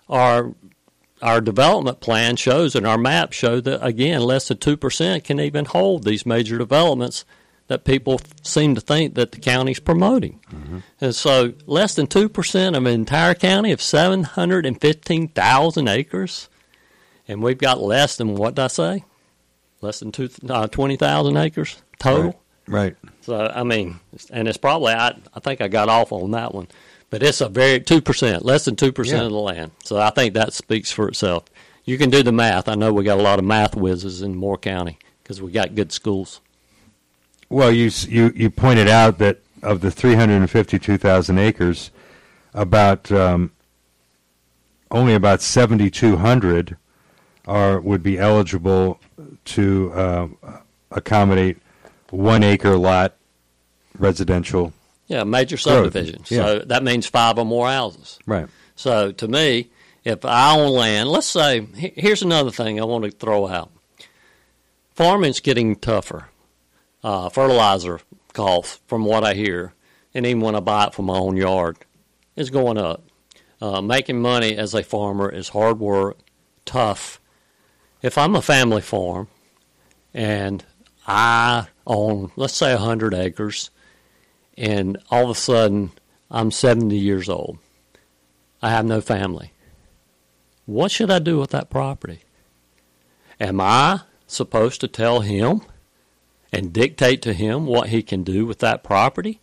our development plan shows and our maps show that, again, less than 2% can even hold these major developments that people seem to think that the county's promoting. Mm-hmm. And so less than 2% of an entire county of 715,000 acres, and we've got less than, what did I say? Less than 20,000 acres total. Right. So, I mean, and it's probably, I think I got off on that one, but it's a very 2%, less than 2% of the land. So I think that speaks for itself. You can do the math. I know we got a lot of math whizzes in Moore County because we got good schools. Well, you pointed out that of the 352,000 acres, about only about 7,200 would be eligible to accommodate 1 acre lot residential. Yeah, major subdivision. Yeah. So that means 5 or more houses. Right. So to me, if I own land, let's say, here's another thing I want to throw out. Farming's getting tougher. Fertilizer costs, from what I hear, and even when I buy it from my own yard, is going up. Making money as a farmer is hard work, tough. If I'm a family farm and I own, let's say, 100 acres, and all of a sudden I'm 70 years old, I have no family, what should I do with that property? Am I supposed to tell him and dictate to him what he can do with that property?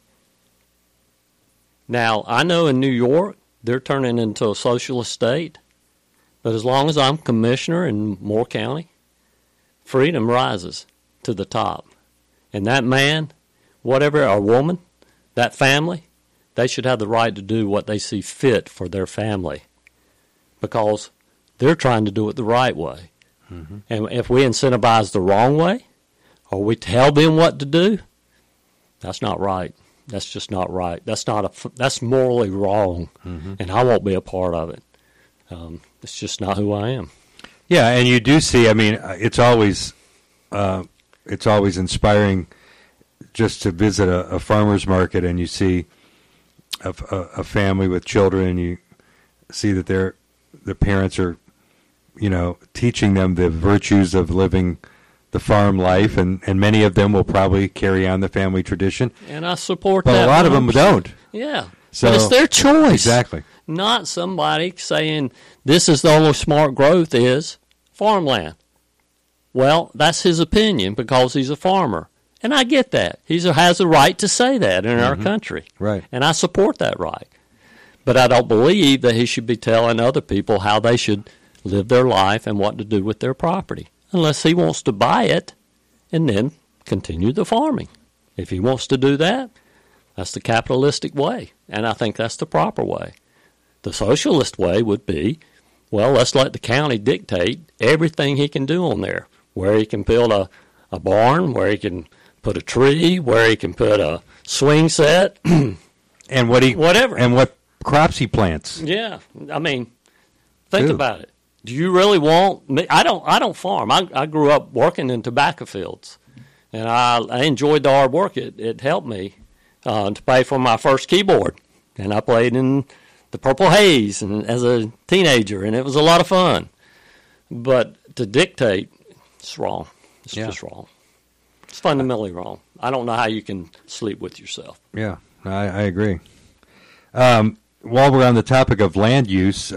Now, I know in New York, they're turning into a socialist state, but as long as I'm commissioner in Moore County, freedom rises to the top. And that man, whatever, or woman, that family, they should have the right to do what they see fit for their family because they're trying to do it the right way. Mm-hmm. And if we incentivize the wrong way, or we tell them what to do, that's not right. That's just not right. That's morally wrong, mm-hmm. and I won't be a part of it. It's just not who I am. Yeah, and you do see. I mean, it's always inspiring just to visit a farmer's market, and you see a family with children, and you see that their parents are, teaching them the virtues of living the farm life, and many of them will probably carry on the family tradition. And I support that. But a lot of them don't. Yeah. So, but it's their choice. Exactly. Not somebody saying this is the only smart growth is farmland. Well, that's his opinion because he's a farmer. And I get that. He has a right to say that in our country. Right. And I support that right. But I don't believe that he should be telling other people how they should live their life and what to do with their property. Unless he wants to buy it and then continue the farming. If he wants to do that, that's the capitalistic way, and I think that's the proper way. The socialist way would be, well, let's let the county dictate everything he can do on there, where he can build a barn, where he can put a tree, where he can put a swing set, and whatever, and what crops he plants. Yeah, I mean, think about it. Do you really want me? I don't farm. I grew up working in tobacco fields, and I enjoyed the hard work. It helped me to pay for my first keyboard, and I played in the Purple Haze and as a teenager, and it was a lot of fun. But to dictate, it's wrong. It's just wrong. It's fundamentally wrong. I don't know how you can sleep with yourself. Yeah, I agree. While we're on the topic of land use,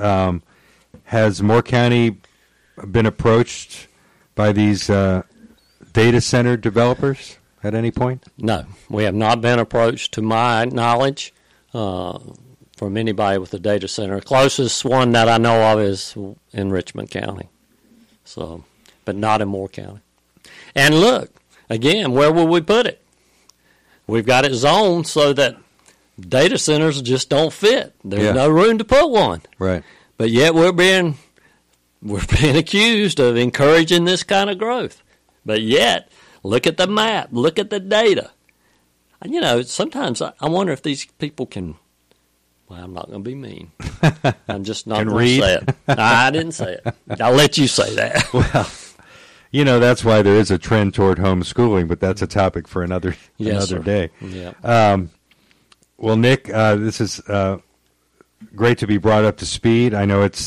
has Moore County been approached by these data center developers at any point? No, we have not been approached, to my knowledge, from anybody with a data center. The closest one that I know of is in Richmond County, so, but not in Moore County. And look, again, where will we put it? We've got it zoned so that data centers just don't fit. There's no room to put one. Right. But yet we're being accused of encouraging this kind of growth. But yet, look at the map, look at the data. And, sometimes I wonder if these people can. Well, I'm not going to be mean. I'm just not going to say it. I didn't say it. I'll let you say that. Well, that's why there is a trend toward homeschooling, but that's a topic for another day. Yeah. Well, Nick, this is great to be brought up to speed. I know it's